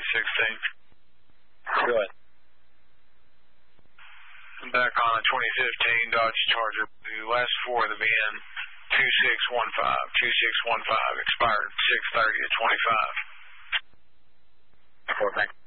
Go ahead. I'm back on a 2015 Dodge Charger. The last four of the VIN, 2615. 2615 expired 6/30 of 25. 4, thanks.